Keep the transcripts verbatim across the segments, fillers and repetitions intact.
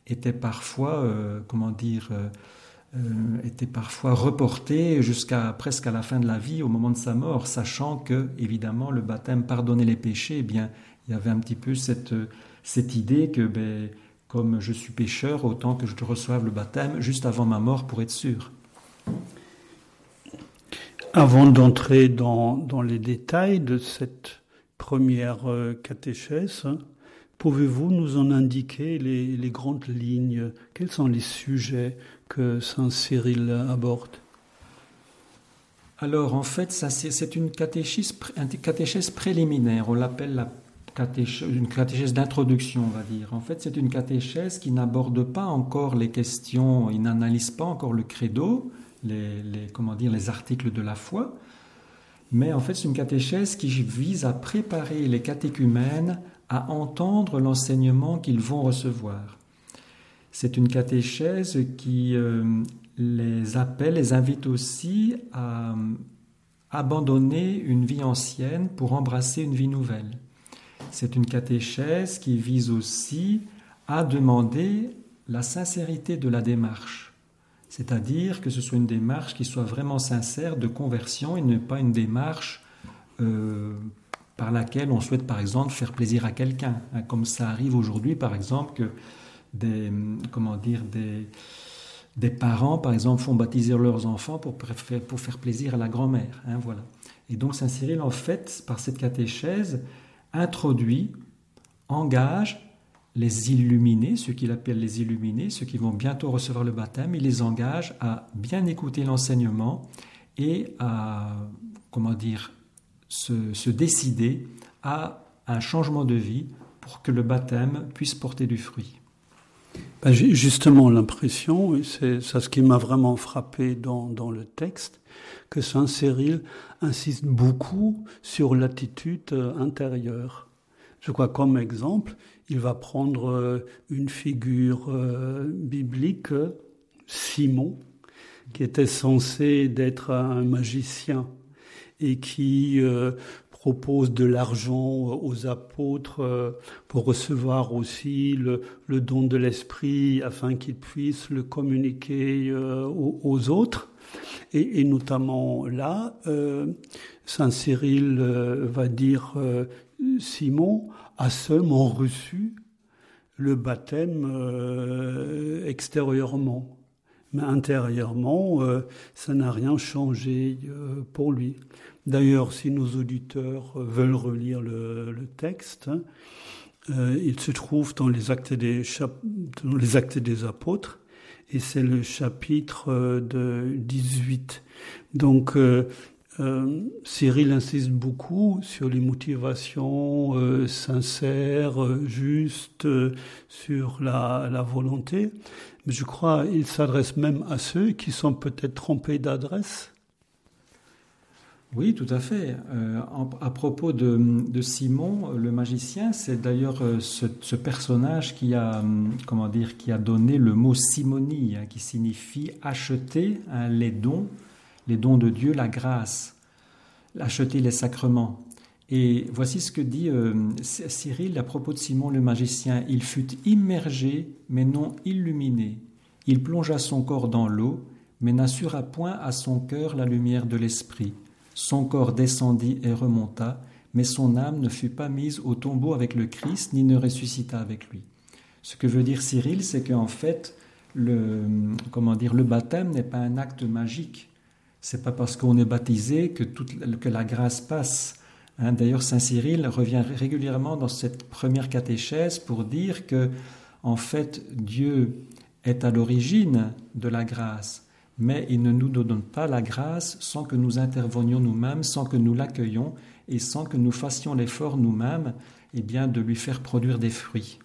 était parfois, euh, comment dire, euh, euh, était parfois reporté jusqu'à presque à la fin de la vie, au moment de sa mort, sachant que, évidemment, le baptême pardonnait les péchés. Eh bien, il y avait un petit peu cette, cette idée que, ben, comme je suis pécheur, autant que je reçoive le baptême juste avant ma mort pour être sûr. Avant d'entrer dans, dans les détails de cette première euh, catéchèse, hein, pouvez-vous nous en indiquer les, les grandes lignes? Quels sont les sujets que Saint Cyril aborde? Alors, en fait, ça, c'est, c'est une catéchèse, une catéchèse préliminaire. On l'appelle la catéchèse, une catéchèse d'introduction, on va dire. En fait, c'est une catéchèse qui n'aborde pas encore les questions, il n'analyse pas encore le credo, les, les, comment dire, les articles de la foi, mais en fait, c'est une catéchèse qui vise à préparer les catéchumènes à entendre l'enseignement qu'ils vont recevoir. C'est une catéchèse qui euh, les appelle, les invite aussi à abandonner une vie ancienne pour embrasser une vie nouvelle. C'est une catéchèse qui vise aussi à demander la sincérité de la démarche, c'est-à-dire que ce soit une démarche qui soit vraiment sincère de conversion et ne pas une démarche euh, par laquelle on souhaite par exemple faire plaisir à quelqu'un, hein, comme ça arrive aujourd'hui par exemple que des, comment dire, des, des parents par exemple font baptiser leurs enfants pour, pour faire plaisir à la grand-mère, hein, voilà. Et donc Saint Cyril en fait par cette catéchèse introduit, engage les illuminés, ceux qu'il appelle les illuminés, ceux qui vont bientôt recevoir le baptême, il les engage à bien écouter l'enseignement et à, comment dire, se, se décider à un changement de vie pour que le baptême puisse porter du fruit. Ben, j'ai justement l'impression, et c'est ça ce qui m'a vraiment frappé dans, dans le texte, que Saint Cyril insiste beaucoup sur l'attitude intérieure. Je crois comme exemple, il va prendre une figure biblique, Simon, qui était censé être un magicien et qui euh, propose de l'argent aux apôtres pour recevoir aussi le, le don de l'esprit afin qu'ils puissent le communiquer euh, aux, aux autres. Et, et notamment là, euh, Saint Cyril euh, va dire euh, Simon a seulement reçu le baptême euh, extérieurement, mais intérieurement, euh, ça n'a rien changé euh, pour lui. D'ailleurs, si nos auditeurs veulent relire le, le texte, hein, euh, il se trouve dans les actes des, chap- dans les actes des apôtres, et c'est le chapitre de dix-huit. Donc, euh, euh, Cyril insiste beaucoup sur les motivations euh, sincères, euh, justes, euh, sur la, la volonté. Mais je crois qu'il s'adresse même à ceux qui sont peut-être trompés d'adresse. Oui, tout à fait. Euh, en, à propos de, de Simon, le magicien, c'est d'ailleurs euh, ce, ce personnage qui a, comment dire, qui a donné le mot simonie, hein, qui signifie acheter, hein, les dons, les dons de Dieu, la grâce, acheter les sacrements. Et voici ce que dit euh, Cyril à propos de Simon le magicien. Il fut immergé, mais non illuminé. Il plongea son corps dans l'eau, mais n'assura point à son cœur la lumière de l'esprit. Son corps descendit et remonta, mais son âme ne fut pas mise au tombeau avec le Christ, ni ne ressuscita avec lui. Ce que veut dire Cyril, c'est qu'en fait, le, comment dire, le baptême n'est pas un acte magique. C'est pas parce qu'on est baptisé que, toute, que la grâce passe. Hein, d'ailleurs, Saint Cyril revient régulièrement dans cette première catéchèse pour dire que, en fait, Dieu est à l'origine de la grâce. Mais il ne nous donne pas la grâce sans que nous intervenions nous-mêmes, sans que nous l'accueillions et sans que nous fassions l'effort nous-mêmes, eh bien, de lui faire produire des fruits.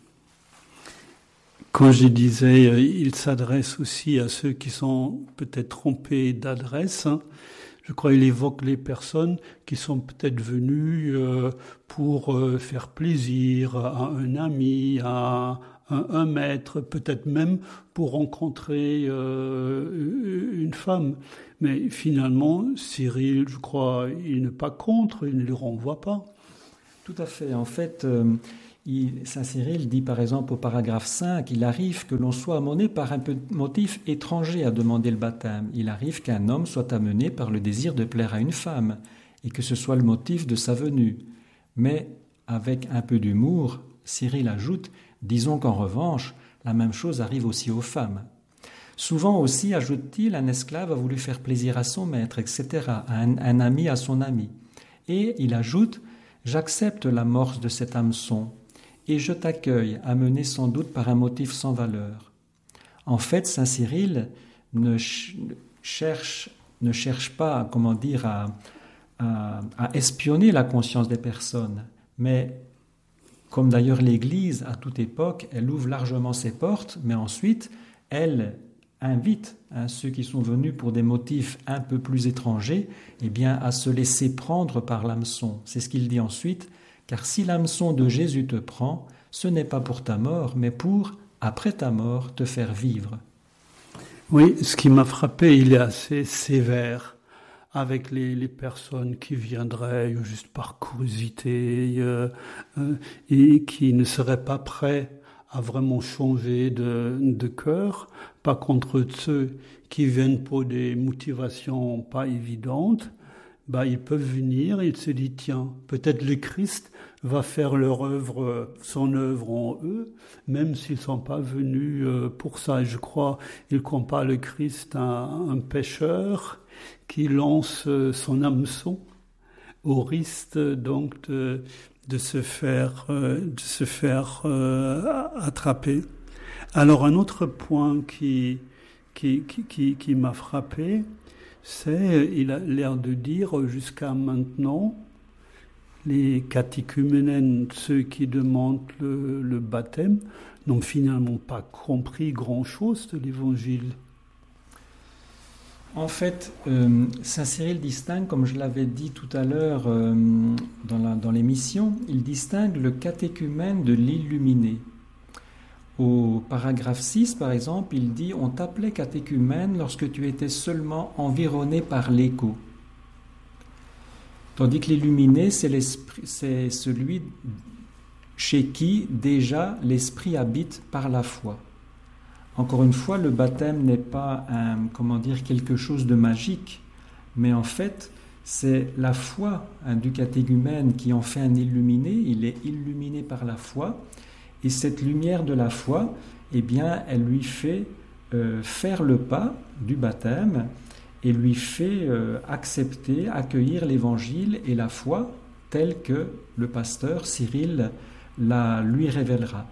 Quand je disais, il s'adresse aussi à ceux qui sont peut-être trompés d'adresse, hein, je crois qu'il évoque les personnes qui sont peut-être venues euh, pour euh, faire plaisir à un ami, à un, un maître, peut-être même pour rencontrer euh, une femme. Mais finalement, Cyril, je crois, il n'est pas contre, il ne les renvoie pas. Tout à fait. En fait, euh, il, Saint Cyril dit par exemple au paragraphe cinq, il arrive que l'on soit amené par un motif étranger à demander le baptême. Il arrive qu'un homme soit amené par le désir de plaire à une femme et que ce soit le motif de sa venue. Mais avec un peu d'humour, Cyril ajoute, disons qu'en revanche, la même chose arrive aussi aux femmes. Souvent aussi, ajoute-t-il, un esclave a voulu faire plaisir à son maître, et cetera, un, un ami à son ami. Et il ajoute, j'accepte l'amorce de cet hameçon, et je t'accueille, amené sans doute par un motif sans valeur. En fait, Saint Cyril ne cherche, ne cherche pas, comment dire, à, à, à espionner la conscience des personnes, mais comme d'ailleurs l'Église, à toute époque, elle ouvre largement ses portes, mais ensuite, elle invite hein, ceux qui sont venus pour des motifs un peu plus étrangers, eh bien, à se laisser prendre par l'hameçon. C'est ce qu'il dit ensuite, car si l'hameçon de Jésus te prend, ce n'est pas pour ta mort, mais pour, après ta mort, te faire vivre. Oui, ce qui m'a frappé, il est assez sévère avec les, les personnes qui viendraient juste par curiosité euh, euh, et qui ne seraient pas prêts à vraiment changer de, de cœur, pas contre ceux qui viennent pour des motivations pas évidentes. Bah, ils peuvent venir et ils se disent, tiens, peut-être le Christ va faire leur œuvre, son œuvre en eux, même s'ils ne sont pas venus pour ça. Et je crois, il compare le Christ à un pêcheur qui lance son hameçon au risque donc de, de se faire, de se faire euh, attraper. Alors un autre point qui, qui, qui, qui, qui m'a frappé, c'est, il a l'air de dire jusqu'à maintenant, les catéchumènes, ceux qui demandent le, le baptême, n'ont finalement pas compris grand-chose de l'Évangile. En fait, euh, Saint Cyril distingue, comme je l'avais dit tout à l'heure euh, dans, la, dans l'émission, il distingue le catéchumène de l'illuminé. Au paragraphe six, par exemple, il dit « On t'appelait catéchumène lorsque tu étais seulement environné par l'écho. » Tandis que l'illuminé, c'est, l'esprit, c'est celui chez qui déjà l'esprit habite par la foi. Encore une fois, le baptême n'est pas un, comment dire, quelque chose de magique, mais en fait, c'est la foi hein, du catéchumène qui en fait un illuminé. Il est illuminé par la foi. Et cette lumière de la foi, eh bien, elle lui fait euh, faire le pas du baptême et lui fait euh, accepter, accueillir l'Évangile et la foi telle que le pasteur Cyril la lui révélera.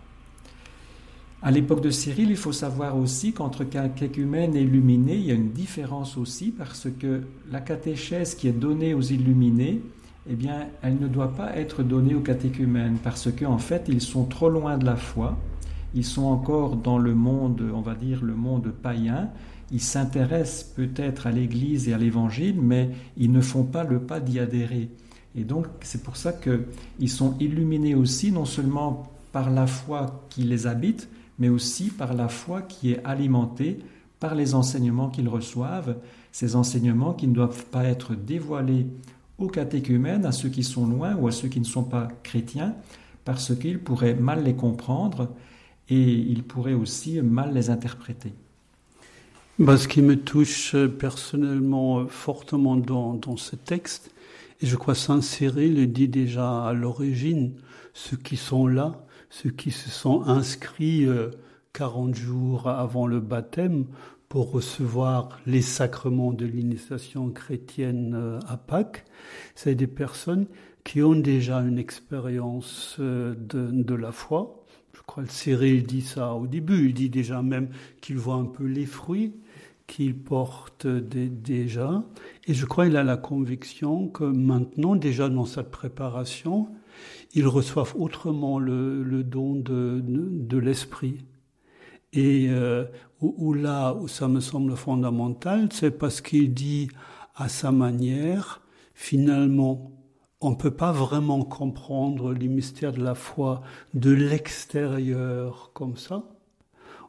À l'époque de Cyril, il faut savoir aussi qu'entre catéchumène et illuminé, il y a une différence aussi parce que la catéchèse qui est donnée aux illuminés, eh bien, elle ne doit pas être donnée aux catéchumènes parce qu'en fait, ils sont trop loin de la foi. Ils sont encore dans le monde, on va dire, le monde païen. Ils s'intéressent peut-être à l'Église et à l'Évangile, mais ils ne font pas le pas d'y adhérer. Et donc, c'est pour ça qu'ils sont illuminés aussi, non seulement par la foi qui les habite, mais aussi par la foi qui est alimentée par les enseignements qu'ils reçoivent, ces enseignements qui ne doivent pas être dévoilés aux catéchumènes, à ceux qui sont loin ou à ceux qui ne sont pas chrétiens, parce qu'ils pourraient mal les comprendre et ils pourraient aussi mal les interpréter. Ben, ce qui me touche personnellement fortement dans, dans ce texte, et je crois Saint Cyril le dit déjà à l'origine, ceux qui sont là, ceux qui se sont inscrits quarante jours avant le baptême pour recevoir les sacrements de l'initiation chrétienne à Pâques, c'est des personnes qui ont déjà une expérience de, de la foi. Je crois que Cyril dit ça au début, il dit déjà même qu'il voit un peu les fruits qu'il porte de, déjà. Et je crois qu'il a la conviction que maintenant, déjà dans cette préparation, ils reçoivent autrement le, le don de, de, de l'esprit. Et euh, où, où là où ça me semble fondamental, c'est parce qu'il dit à sa manière, finalement, on ne peut pas vraiment comprendre les mystères de la foi de l'extérieur comme ça.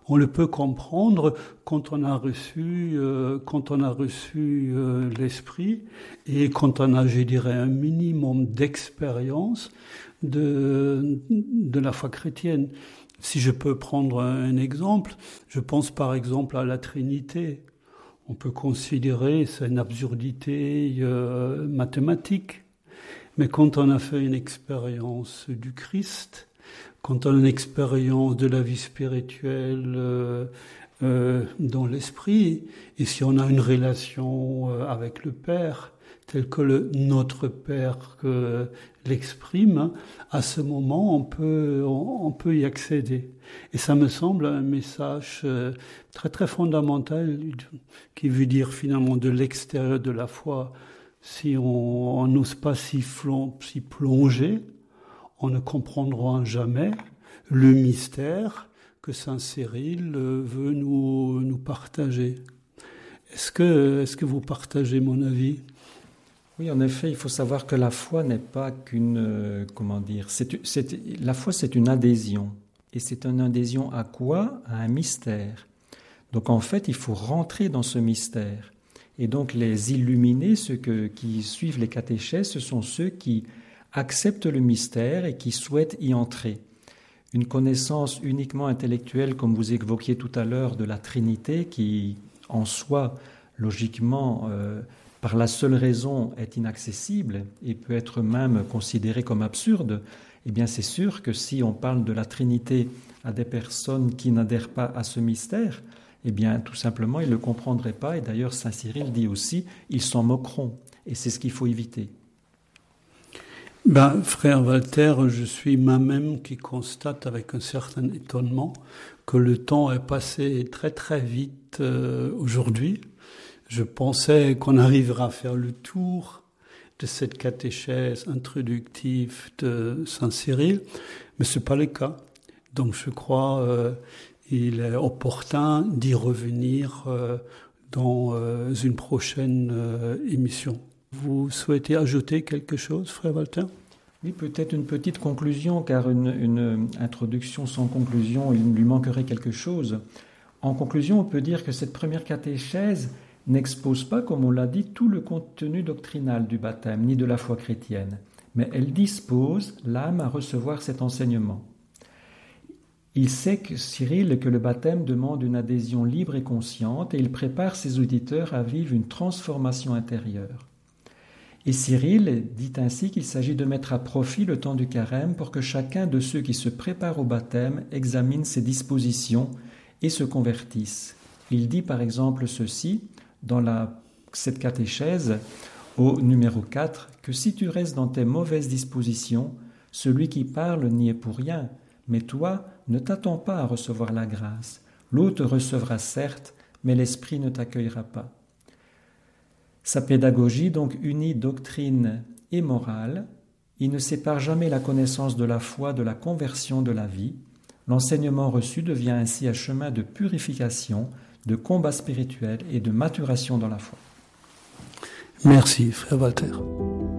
On le peut comprendre quand on a reçu, euh, quand on a reçu euh, l'esprit et quand on a, je dirais, un minimum d'expérience de, de la foi chrétienne. Si je peux prendre un exemple, je pense par exemple à la Trinité. On peut considérer c'est une absurdité euh, mathématique, mais quand on a fait une expérience du Christ, quand on a une expérience de la vie spirituelle euh, euh, dans l'esprit, et si on a une relation euh, avec le Père, tel que le Notre Père que l'exprime, à ce moment, on peut, on, on peut y accéder. Et ça me semble un message euh, très très fondamental qui veut dire finalement de l'extérieur de la foi. Si on n'ose pas s'y, flon, s'y plonger, on ne comprendra jamais le mystère que Saint Cyril veut nous, nous partager. Est-ce que, est-ce que vous partagez mon avis ? Oui, en effet, il faut savoir que la foi n'est pas qu'une... Euh, comment dire c'est, c'est, La foi, c'est une adhésion. Et c'est une adhésion à quoi ? À un mystère. Donc en fait, il faut rentrer dans ce mystère. Et donc les illuminés, ceux que, qui suivent les catéchèses, ce sont ceux qui acceptent le mystère et qui souhaitent y entrer. Une connaissance uniquement intellectuelle, comme vous évoquiez tout à l'heure, de la Trinité, qui en soi, logiquement, euh, par la seule raison, est inaccessible et peut être même considérée comme absurde, eh bien c'est sûr que si on parle de la Trinité à des personnes qui n'adhèrent pas à ce mystère, eh bien tout simplement ils ne le comprendraient pas. Et d'ailleurs Saint Cyril dit aussi, ils s'en moqueront. Et c'est ce qu'il faut éviter. Ben, frère Walter, je suis moi-même qui constate avec un certain étonnement que le temps est passé très très vite euh, aujourd'hui. Je pensais qu'on arriverait à faire le tour de cette catéchèse introductive de Saint Cyril, mais ce n'est pas le cas. Donc je crois euh, il est opportun d'y revenir euh, dans euh, une prochaine euh, émission. Vous souhaitez ajouter quelque chose, frère Walter ? Oui, peut-être une petite conclusion, car une, une introduction sans conclusion, il lui manquerait quelque chose. En conclusion, on peut dire que cette première catéchèse n'expose pas, comme on l'a dit, tout le contenu doctrinal du baptême, ni de la foi chrétienne, mais elle dispose l'âme à recevoir cet enseignement. Il sait que Cyril que le baptême demande une adhésion libre et consciente, et il prépare ses auditeurs à vivre une transformation intérieure. Et Cyril dit ainsi qu'il s'agit de mettre à profit le temps du carême pour que chacun de ceux qui se préparent au baptême examine ses dispositions et se convertisse. Il dit par exemple ceci dans la, cette catéchèse au numéro quatre, que si tu restes dans tes mauvaises dispositions, celui qui parle n'y est pour rien, mais toi, ne t'attends pas à recevoir la grâce. L'autre recevra certes, mais l'esprit ne t'accueillera pas. Sa pédagogie donc unit doctrine et morale. Il ne sépare jamais la connaissance de la foi de la conversion de la vie. L'enseignement reçu devient ainsi un chemin de purification, de combat spirituel et de maturation dans la foi. Merci, frère Walter.